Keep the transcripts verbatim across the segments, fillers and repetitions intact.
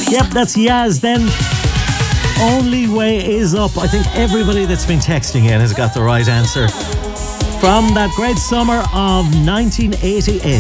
Yep, that's Yaz then. Only way is up. I think everybody that's been texting in has got the right answer. From that great summer of nineteen eighty-eight.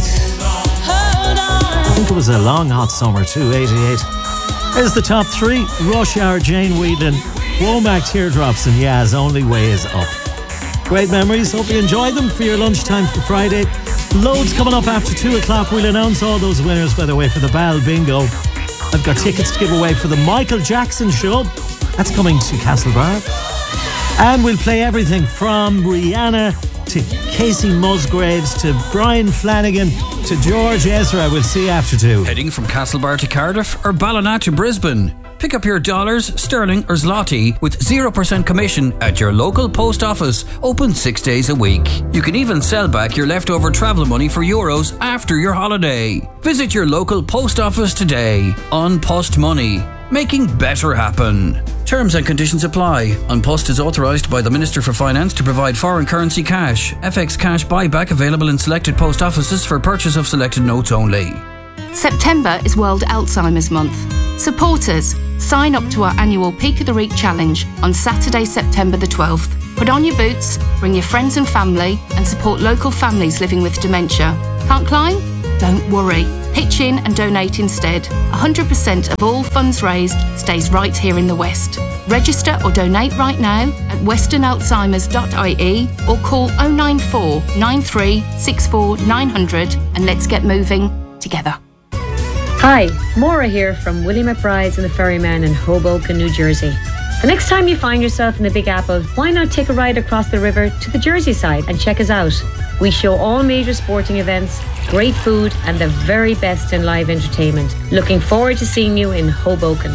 I think it was a long hot summer too, eighty-eight. Here's the top three. Rush Hour, Jane Whelan, Womack, Teardrops and Yaz, Only Way is Up. Great memories. Hope you enjoyed them for your lunchtime for Friday. Loads coming up after two o'clock. We'll announce all those winners, by the way, for the Bal Bingo. I've got tickets to give away for the Michael Jackson show. That's coming to Castlebar. And we'll play everything from Rihanna to Casey Musgraves to Brian Flanagan to George Ezra. We'll see you after two. Heading from Castlebar to Cardiff or Ballina to Brisbane? Pick up your dollars, sterling or zloty with zero percent commission at your local post office, open six days a week. You can even sell back your leftover travel money for euros after your holiday. Visit your local post office today. An Post Money, making better happen. Terms and conditions apply. An Post is authorised by the Minister for Finance to provide foreign currency cash. F X cash buyback available in selected post offices for purchase of selected notes only. September is World Alzheimer's Month. Supporters, sign up to our annual Peak of the Week challenge on Saturday, September the twelfth. Put on your boots, bring your friends and family, and support local families living with dementia. Can't climb? Don't worry. Pitch in and donate instead. one hundred percent of all funds raised stays right here in the West. Register or donate right now at western alzheimers dot I E or call oh nine four, nine three six four, nine hundred and let's get moving together. Hi, Maura here from Willie McBride's and the Ferryman in Hoboken, New Jersey. The next time you find yourself in the Big Apple, why not take a ride across the river to the Jersey side and check us out? We show all major sporting events, great food and the very best in live entertainment. Looking forward to seeing you in Hoboken.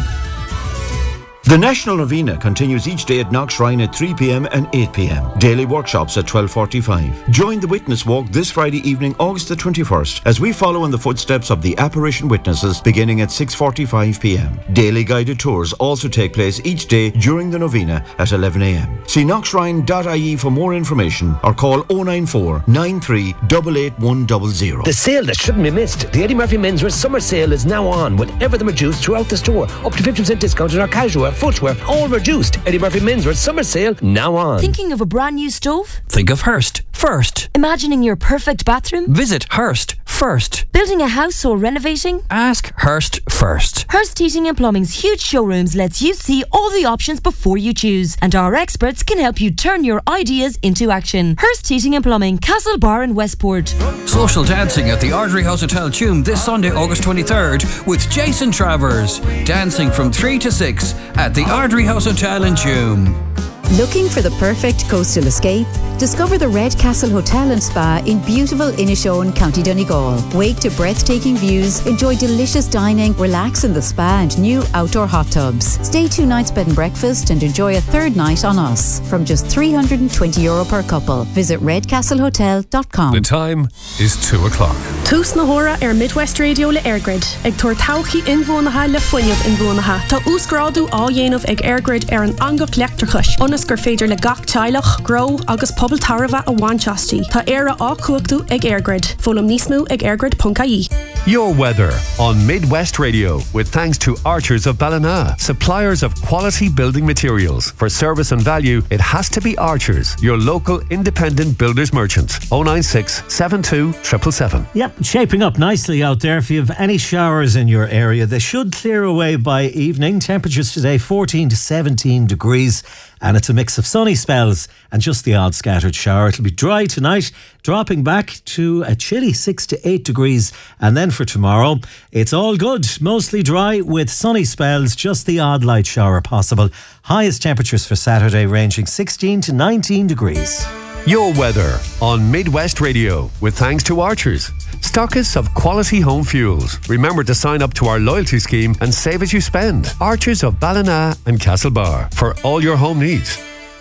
The National Novena continues each day at Knox Shrine at three p.m. and eight p.m. Daily workshops at twelve forty-five. Join the Witness Walk this Friday evening, August the twenty-first, as we follow in the footsteps of the apparition witnesses beginning at six forty-five p.m. Daily guided tours also take place each day during the Novena at eleven a.m. See knox shrine dot I E for more information or call oh nine four, nine three eight eight one zero zero. The sale that shouldn't be missed. The Eddie Murphy Menswear Summer Sale is now on with everything reduced throughout the store. Up to fifty percent discount on our casual footwear, all reduced. Eddie Murphy Menswear Summer Sale now on. Thinking of a brand new stove? Think of Hearst first. Imagining your perfect bathroom? Visit Hearst first. Building a house or renovating? Ask Hearst first. Hearst Heating and Plumbing's huge showrooms lets you see all the options before you choose, and our experts can help you turn your ideas into action. Hearst Heating and Plumbing, Castlebar and Westport. Social dancing at the Ardry House Hotel Tuam this Sunday, August twenty-third with Jason Travers. Dancing from three to six at the Ardry House Hotel in Tuam. Looking for the perfect coastal escape? Discover the Red Castle Hotel and Spa in beautiful Inishowen, County Donegal. Wake to breathtaking views, enjoy delicious dining, relax in the spa and new outdoor hot tubs. Stay two nights bed and breakfast and enjoy a third night on us from just three hundred twenty euro per couple. Visit red castle hotel dot com. The time is two o'clock. Tús na hora ar Midwest Radio le Airgrid. Ag tuair tauchi inbhuanacha le fuinneamh inbhuanacha. Tá úscrádu á dhéanamh ag Airgrid ar an angach leachtarchais. Onas gur féidir le gach teilech, grow agus pobl tarva a bhainteastí. Tá éire á cuachtú ag Airgrid. Fólam níos mó ag airgrid dot I E. Your weather on Midwest Radio with thanks to Archers of Ballina, suppliers of quality building materials. For service and value, it has to be Archers, your local independent builders merchant. oh nine six, seven two, seven seven seven. Yep, shaping up nicely out there. If you have any showers in your area, they should clear away by evening. Temperatures today fourteen to seventeen degrees, and it's a mix of sunny spells and just the odd scattered shower. It'll be dry tonight, dropping back to a chilly six to eight degrees, and then for tomorrow, it's all good. Mostly dry with sunny spells, just the odd light shower possible. Highest temperatures for Saturday ranging sixteen to nineteen degrees. Your weather on Midwest Radio with thanks to Archers, stockists of quality home fuels. Remember to sign up to our loyalty scheme and save as you spend. Archers of Ballina and Castlebar for all your home needs.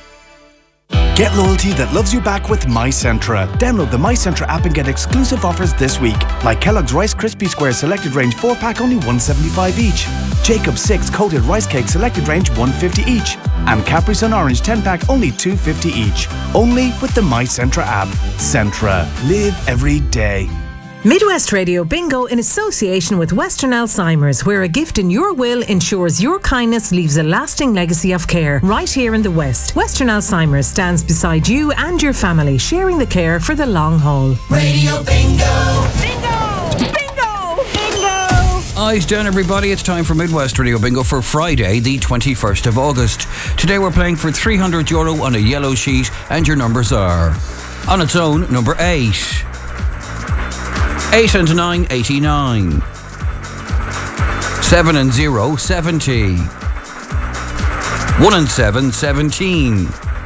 Get loyalty that loves you back with MyCentra. Download the MyCentra app and get exclusive offers this week, like Kellogg's Rice Krispie Square Selected Range four pack only one seventy-five each, Jacob's six Coated Rice Cake Selected Range one fifty each, and Capri Sun Orange ten pack only two fifty each. Only with the MyCentra app. Centra. Live every day. Midwest Radio Bingo in association with Western Alzheimer's, where a gift in your will ensures your kindness leaves a lasting legacy of care. Right here in the West, Western Alzheimer's stands beside you and your family, sharing the care for the long haul. Radio Bingo! Bingo! Bingo! Bingo! Eyes down, everybody. It's time for Midwest Radio Bingo for Friday, the twenty-first of August. Today we're playing for three hundred euro on a yellow sheet, and your numbers are, on its own, number eight. Eight and nine, eighty-nine. Seven and zero, seventy. One and seven, seventeen.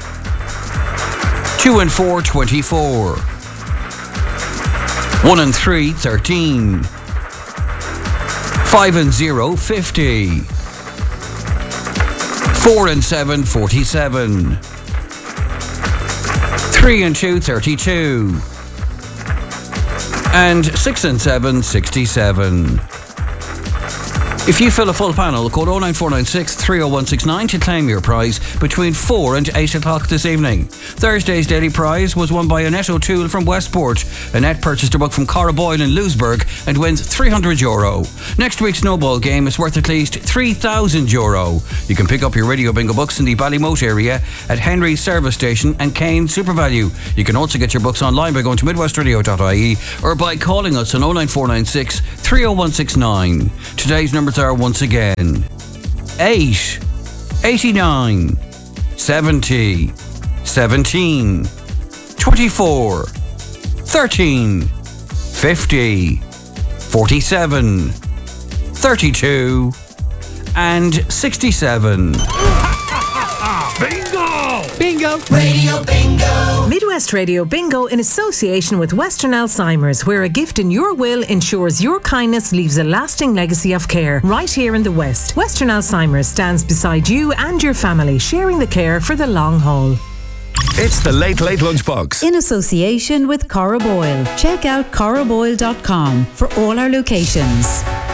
Two and four, twenty-four. One and three, thirteen. Five and zero, fifty. Four and seven, forty-seven. Three and two, thirty-two. And six and seven, sixty-seven. If you fill a full panel, call oh nine four nine six, three oh one six nine to claim your prize between four and eight o'clock this evening. Thursday's daily prize was won by Annette O'Toole from Westport. Annette purchased a book from Cara Boyle in Lewisburg and wins three hundred euro. Next week's snowball game is worth at least three thousand euro. You can pick up your Radio Bingo books in the Ballymote area at Henry's Service Station and Kane SuperValue. You can also get your books online by going to midwest radio dot I E or by calling us on oh nine four nine six, three oh one six nine. Today's numbers are once again eight, eighty-nine, seventy, seventeen, twenty-four, thirteen, fifty, forty-seven, thirty-two, and sixty-seven. Bingo! Bingo! Radio Bingo! Midwest Radio Bingo in association with Western Alzheimer's, where a gift in your will ensures your kindness leaves a lasting legacy of care. Right here in the West, Western Alzheimer's stands beside you and your family, sharing the care for the long haul. It's the Late Late Lunchbox. In association with Cara Boyle. Check out cara boyle dot com for all our locations.